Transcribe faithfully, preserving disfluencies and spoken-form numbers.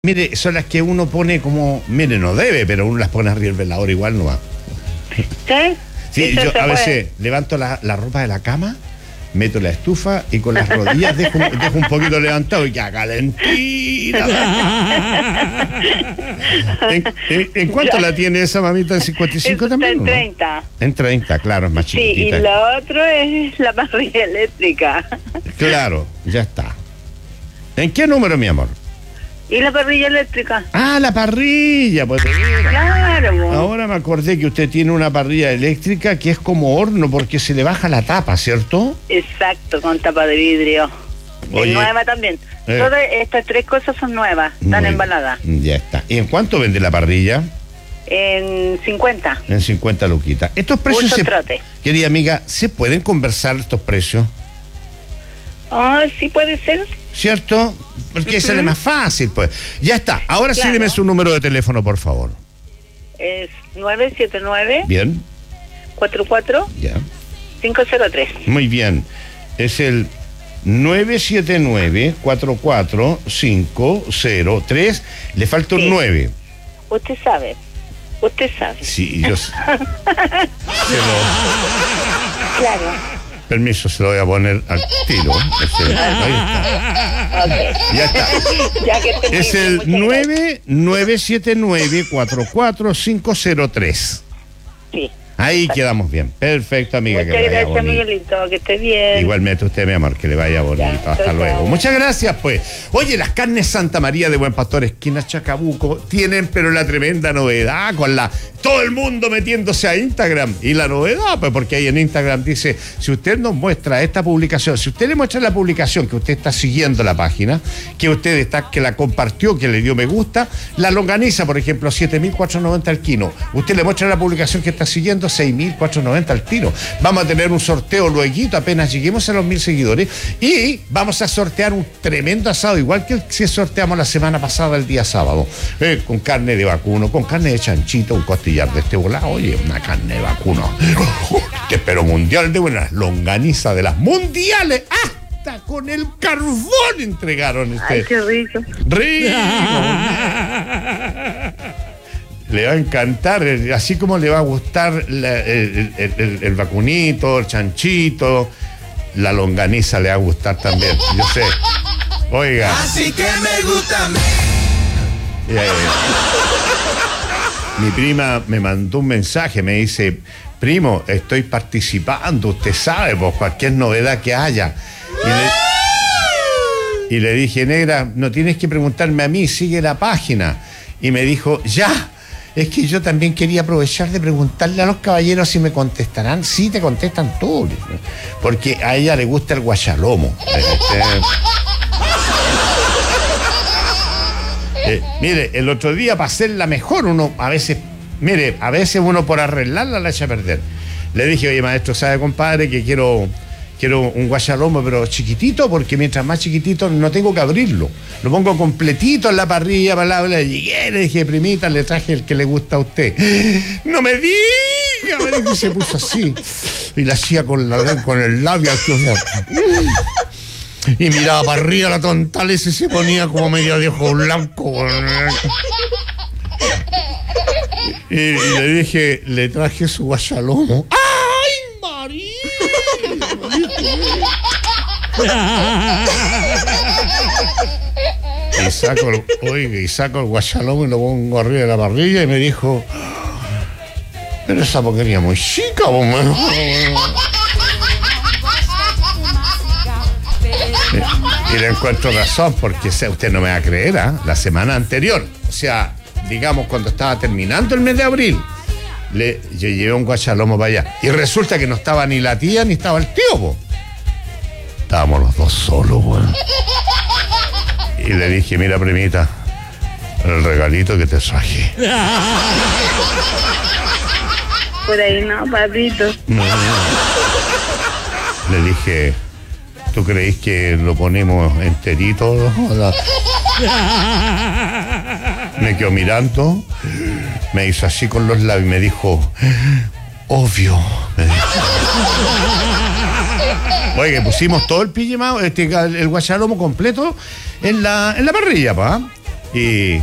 Mire, son las que uno pone como, mire, no debe, pero uno las pone arriba del velador, igual no va. ¿Sí? Sí, yo a veces levanto la, la ropa de la cama, meto la estufa y con las rodillas dejo, dejo un poquito levantado y ya calentita. ¿En, en, en cuánto la tiene esa mamita de cincuenta y cinco también? En treinta. ¿No? En treinta, claro, es más chiquitita. Sí, y lo otro es la parrilla eléctrica. Claro, ya está. ¿En qué número, mi amor? ¿Y la parrilla eléctrica? Ah, la parrilla, pues. Claro. Ahora me acordé que usted tiene una parrilla eléctrica que es como horno porque se le baja la tapa, ¿cierto? Exacto, con tapa de vidrio. Oye, es nueva también. eh. Todas estas tres cosas son nuevas, están embaladas. Ya está. ¿Y en cuánto vende la parrilla? En cincuenta. En cincuenta luquitas. Estos precios, Uso se, trote. querida amiga, ¿se pueden conversar estos precios? Ah, sí puede ser. ¿Cierto? Porque uh-huh. sale más fácil, pues. Ya está. Ahora claro. sí deme su número de teléfono, por favor. Es nueve siete nueve. Bien. cuatro cuatro. Ya. cinco cero tres. Muy bien. Es el nueve siete nueve, cuatro cuatro cinco cero tres. Le falta un sí. nueve. Usted sabe. Usted sabe. Sí, yo sé. Claro. Permiso, se lo voy a poner al tiro. Es el, ahí está. Okay. Ya está. Ya que es el nueve nueve siete nueve, cuatro cuatro cinco cero tres. Sí. Ahí exacto. Quedamos bien. Perfecto, amiga. Muchas que le vaya gracias, bonito. Miguelito. Que esté bien. Igualmente usted, mi amor, que le vaya bonito. Ya, hasta luego. Chao. Muchas gracias, pues. Oye, las carnes Santa María de Buen Pastor, esquina Chacabuco, tienen pero la tremenda novedad con la... Todo el mundo metiéndose a Instagram. Y la novedad, pues, porque ahí en Instagram dice, si usted nos muestra esta publicación, si usted le muestra la publicación que usted está siguiendo la página, que usted está, que la compartió, que le dio me gusta, la longaniza, por ejemplo, siete mil cuatrocientos noventa al kilo. Usted le muestra la publicación que está siguiendo, seis mil cuatrocientos noventa al tiro. Vamos a tener un sorteo luego, apenas lleguemos a los mil seguidores, y vamos a sortear un tremendo asado, igual que el que sorteamos la semana pasada, el día sábado, eh, con carne de vacuno, con carne de chanchito, un costillar de este volado, oye, una carne de vacuno, pero mundial de buenas, longaniza de las mundiales, hasta con el carbón entregaron este. Ay, qué rico. Rico. Le va a encantar, así como le va a gustar la, el, el, el, el vacunito, el chanchito, la longaniza le va a gustar también, yo sé. Oiga. Así que me gusta. Eh, mi prima me mandó un mensaje, me dice, primo, estoy participando, usted sabe, pues cualquier novedad que haya. Y le, y le dije, negra, no tienes que preguntarme a mí, sigue la página. Y me dijo, ya. Es que yo también quería aprovechar de preguntarle a los caballeros si me contestarán. Sí, te contestan todos. Porque a ella le gusta el guachalomo. Este, eh, mire, el otro día para hacerla mejor, uno a veces, mire, a veces uno por arreglarla la echa a perder. Le dije, oye, maestro, ¿sabe, compadre, que quiero... Quiero un guachalomo, pero chiquitito, porque mientras más chiquitito no tengo que abrirlo. Lo pongo completito en la parrilla, palabra. Llegué, le dije, primita, le traje el que le gusta a usted. ¡No me diga! Me dijo, y se puso así. Y la hacía con, la, con el labio. Y miraba para arriba la tontala y se ponía como medio de ojo blanco. Y, y le dije, le traje su guachalomo. ¡Ay, María! Y saco el, oiga, y saco el guachalomo y lo pongo arriba de la parrilla y me dijo, pero esa porquería muy chica, vos, y, y le encuentro razón, porque usted no me va a creer, ¿eh? La semana anterior, o sea, digamos cuando estaba terminando el mes de abril, le yo llevé un guachalomo para allá y resulta que no estaba ni la tía ni estaba el tío, po. Estábamos los dos solos, weón. Y le dije, mira, primita, el regalito que te traje. Por ahí no, papito. No, no. Le dije, ¿tú creéis que lo ponemos enterito? ¿No? Me quedó mirando, me hizo así con los labios y me dijo, obvio, me dijo. Oye, pusimos todo el pijamado, este, el guachalomo completo en la, en la parrilla, pa. Y